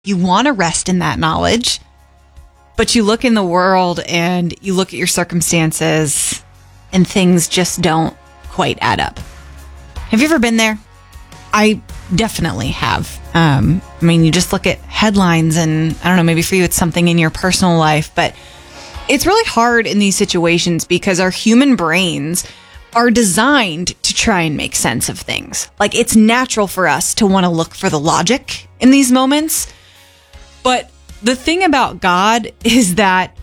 You want to rest in that knowledge, but you look in the world and you look at your circumstances and things just don't quite add up. Have you ever been there? I definitely have. You just look at headlines and I don't know, maybe for you it's something in your personal life, but it's really hard in these situations because our human brains are designed to try and make sense of things. Like, it's natural for us to want to look for the logic in these moments. But the thing about God is that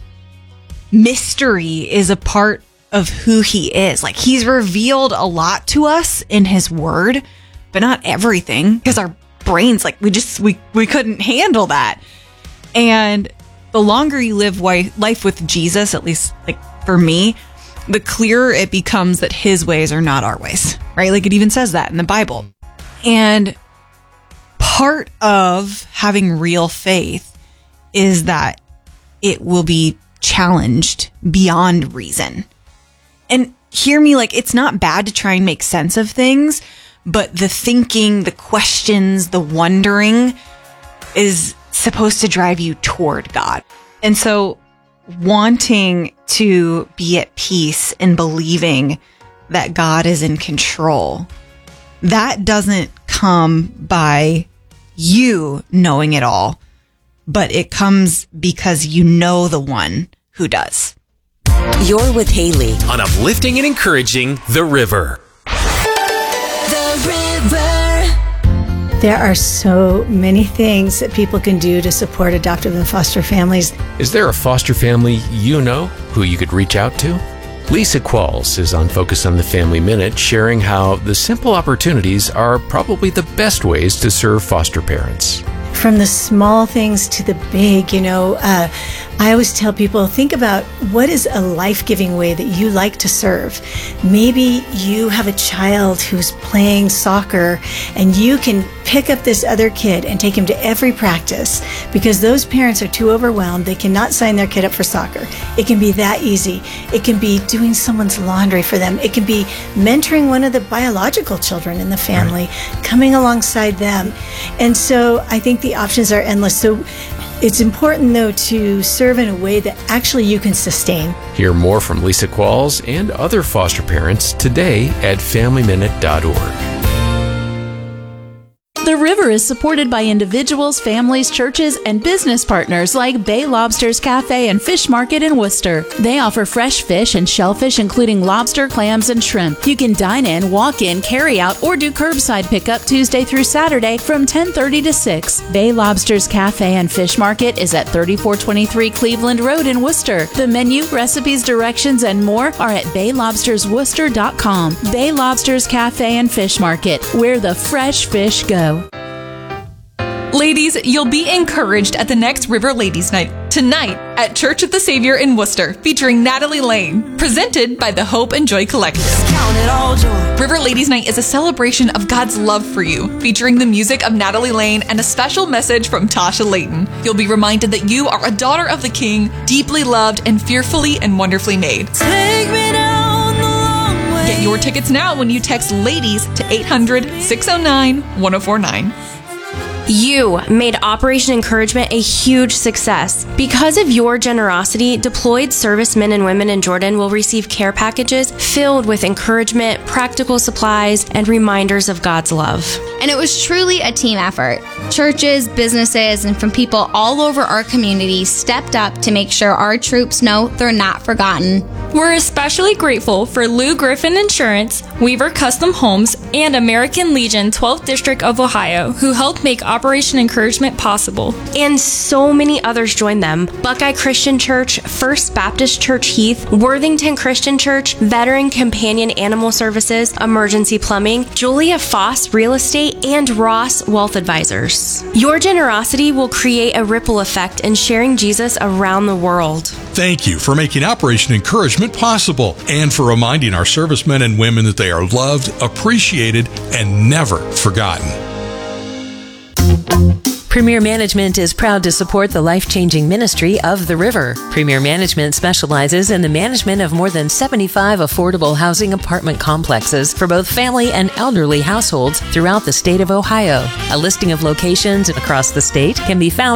mystery is a part of who he is. Like, he's revealed a lot to us in his word, but not everything, because our brains, like, we couldn't handle that. And the longer you live life with Jesus, at least like for me, the clearer it becomes that his ways are not our ways, right? Like, it even says that in the Bible. And part of having real faith is that it will be challenged beyond reason. And hear me, like, it's not bad to try and make sense of things, but the thinking, the questions, the wondering is supposed to drive you toward God. And so wanting to be at peace and believing that God is in control, that doesn't come by you knowing it all, but it comes because you know the one who does. You're with Haley on Uplifting and Encouraging The River. The River. There are so many things that people can do to support adoptive and foster families. Is there a foster family you know who you could reach out to? Lisa Qualls is on Focus on the Family Minute, sharing how the simple opportunities are probably the best ways to serve foster parents. From the small things to the big, I always tell people, think about what is a life-giving way that you like to serve. Maybe you have a child who's playing soccer and you can pick up this other kid and take him to every practice because those parents are too overwhelmed. They cannot sign their kid up for soccer. It can be that easy. It can be doing someone's laundry for them. It can be mentoring one of the biological children in the family, coming alongside them. And so I think the options are endless. So it's important, though, to serve in a way that actually you can sustain. Hear more from Lisa Qualls and other foster parents today at FamilyMinute.org. The River is supported by individuals, families, churches, and business partners like Bay Lobster's Cafe and Fish Market in Worcester. They offer fresh fish and shellfish, including lobster, clams, and shrimp. You can dine in, walk in, carry out, or do curbside pickup Tuesday through Saturday from 10:30 to 6. Bay Lobster's Cafe and Fish Market is at 3423 Cleveland Road in Worcester. The menu, recipes, directions, and more are at baylobstersworcester.com. Bay Lobster's Cafe and Fish Market, where the fresh fish go. Ladies, you'll be encouraged at the next River Ladies Night tonight at Church of the Savior in Worcester, featuring Natalie Lane, presented by the Hope and Joy Collective. Count it all joy. River Ladies Night is a celebration of God's love for you, featuring the music of Natalie Lane and a special message from Tasha Layton. You'll be reminded that you are a daughter of the King, deeply loved and fearfully and wonderfully made. Take me down the long way. Get your tickets now when you text LADIES to 800-609-1049. You made Operation Encouragement a huge success. Because of your generosity, deployed servicemen and women in Jordan will receive care packages filled with encouragement, practical supplies, and reminders of God's love. And it was truly a team effort. Churches, businesses, and from people all over our community stepped up to make sure our troops know they're not forgotten. We're especially grateful for Lou Griffin Insurance, Weaver Custom Homes, and American Legion 12th District of Ohio, who helped make Operation Encouragement possible. And so many others joined them. Buckeye Christian Church, First Baptist Church Heath, Worthington Christian Church, Veteran Companion Animal Services, Emergency Plumbing, Julia Foss Real Estate, and Ross Wealth Advisors. Your generosity will create a ripple effect in sharing Jesus around the world. Thank you for making Operation Encouragement possible and for reminding our servicemen and women that they are loved, appreciated, and never forgotten. Premier Management is proud to support the life-changing ministry of The River. Premier Management specializes in the management of more than 75 affordable housing apartment complexes for both family and elderly households throughout the state of Ohio. A listing of locations across the state can be found